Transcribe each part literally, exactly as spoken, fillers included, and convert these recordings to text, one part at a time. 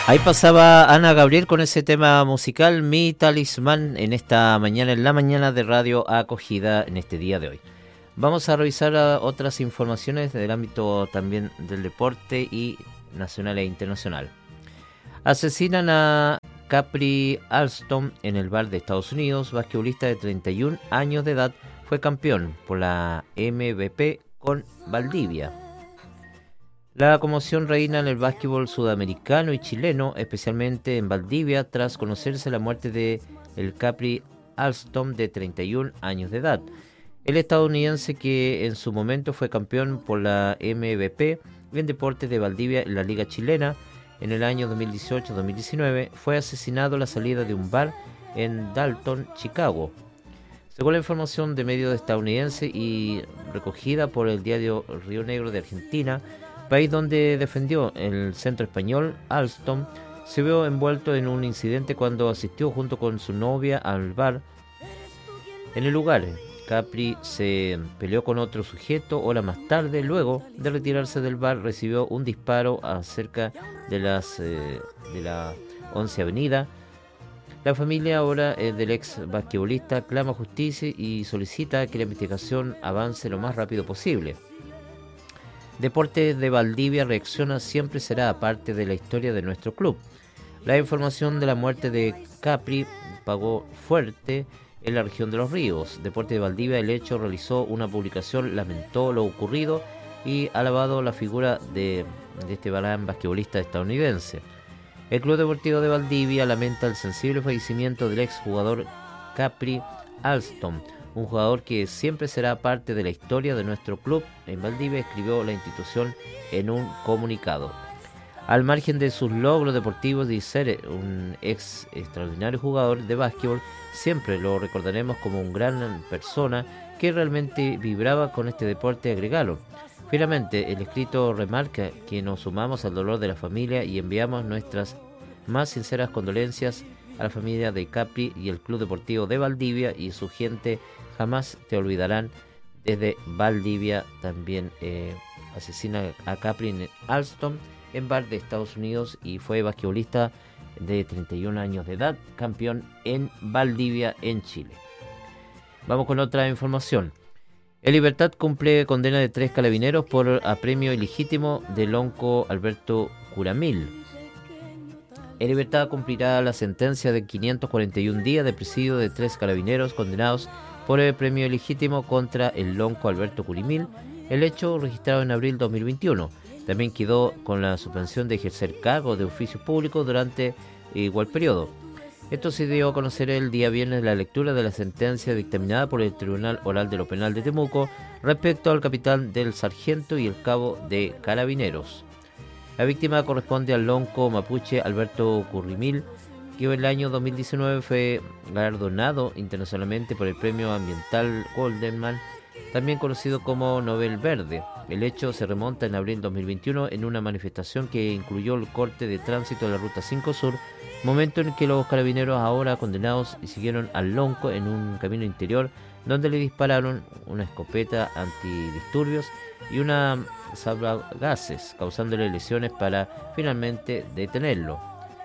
Ahí pasaba Ana Gabriel con ese tema musical, Mi Talismán, en esta mañana, en la mañana de Radio Acogida, en este día de hoy. Vamos a revisar uh, otras informaciones del ámbito también del deporte y nacional e internacional. Asesinan a Capri Alston en el bar de Estados Unidos. Basquetbolista de treinta y un años de edad fue campeón por la M V P con Valdivia. La conmoción reina en el básquetbol sudamericano y chileno, especialmente en Valdivia, tras conocerse la muerte de el Capri Alston de treinta y un años de edad. El estadounidense, que en su momento fue campeón por la M V P en deportes de Valdivia en la Liga Chilena en el año dos mil dieciocho dos mil diecinueve, fue asesinado a la salida de un bar en Dalton, Chicago. Según la información de medios estadounidenses y recogida por el diario Río Negro de Argentina, país donde defendió el centro español, Alston se vio envuelto en un incidente cuando asistió junto con su novia al bar. En el lugar, Capri se peleó con otro sujeto horas más tarde. Luego de retirarse del bar, recibió un disparo acerca de, las, eh, de la once Avenida. La familia ahora eh, del ex basquetbolista clama justicia y solicita que la investigación avance lo más rápido posible. Deportes de Valdivia reacciona, siempre será parte de la historia de nuestro club. La información de la muerte de Capri pagó fuerte en la región de Los Ríos. Deportes de Valdivia, el hecho, realizó una publicación, lamentó lo ocurrido y ha alabado la figura de, de este gran basquetbolista estadounidense. El Club Deportivo de Valdivia lamenta el sensible fallecimiento del exjugador Capri Alston, un jugador que siempre será parte de la historia de nuestro club en Valdivia, escribió la institución en un comunicado. Al margen de sus logros deportivos y ser un ex extraordinario jugador de básquetbol, siempre lo recordaremos como una gran persona que realmente vibraba con este deporte, agregado. Finalmente, el escrito remarca que nos sumamos al dolor de la familia y enviamos nuestras más sinceras condolencias a la familia de Capri y el Club Deportivo de Valdivia y su gente. Jamás te olvidarán. Desde Valdivia también eh, asesina a Capri Alston en bar de Estados Unidos y fue basquetbolista de treinta y un años de edad, campeón en Valdivia, en Chile. Vamos con otra información. En libertad cumple condena de tres carabineros por apremio ilegítimo del lonco Alberto Curamil. En libertad cumplirá la sentencia de quinientos cuarenta y un días de presidio de tres carabineros condenados por el premio ilegítimo contra el lonco Alberto Curimil, el hecho registrado en abril de dos mil veintiuno. También quedó con la suspensión de ejercer cargo de oficio público durante igual periodo. Esto se dio a conocer el día viernes la lectura de la sentencia dictaminada por el Tribunal Oral de lo Penal de Temuco respecto al capitán del sargento y el cabo de carabineros. La víctima corresponde al lonco mapuche Alberto Curimil, que en el año dos mil diecinueve fue galardonado internacionalmente por el Premio Ambiental Goldman, también conocido como Nobel Verde. El hecho se remonta en abril de dos mil veintiuno en una manifestación que incluyó el corte de tránsito de la Ruta cinco Sur, momento en que los carabineros ahora condenados siguieron al lonco en un camino interior donde le dispararon una escopeta antidisturbios y una salvagases, causándole lesiones para finalmente detenerlo.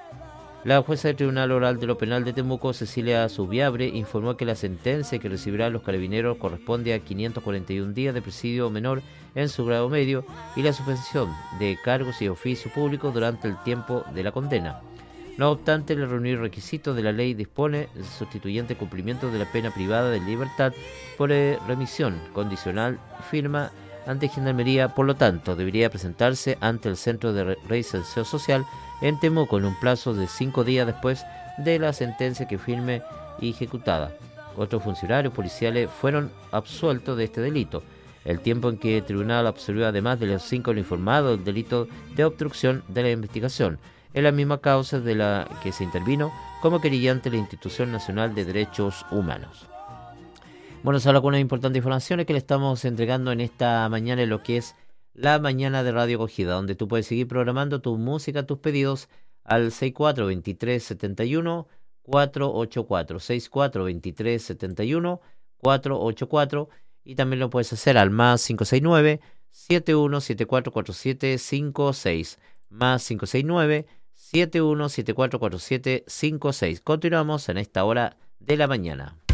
La jueza del Tribunal Oral de lo Penal de Temuco, Cecilia Subiabre, informó que la sentencia que recibirán los carabineros corresponde a quinientos cuarenta y un días de presidio menor en su grado medio y la suspensión de cargos y oficio público durante el tiempo de la condena. No obstante, el reunir requisitos de la ley dispone el sustituyente cumplimiento de la pena privada de libertad por remisión condicional, firma ante Gendarmería. Por lo tanto, debería presentarse ante el Centro de Reinserción Social en Temuco en un plazo de cinco días después de la sentencia que firme y ejecutada. Otros funcionarios policiales fueron absueltos de este delito, el tiempo en que el tribunal absolvió además de los cinco uniformados del delito de obstrucción de la investigación, en la misma causa de la que se intervino como querellante la Institución Nacional de Derechos Humanos. Bueno, son algunas importantes informaciones que le estamos entregando en esta mañana en lo que es la mañana de Radio Acogida, donde tú puedes seguir programando tu música, tus pedidos al seis cuatro dos tres siete uno cuatro ocho cuatro, seis cuatro dos tres siete uno cuatro ocho cuatro, y también lo puedes hacer al más cinco seis nueve siete uno siete cuatro cuatro siete cinco seis, más cinco seis nueve siete uno siete cuatro cuatro siete cinco seis. Continuamos en esta hora de la mañana.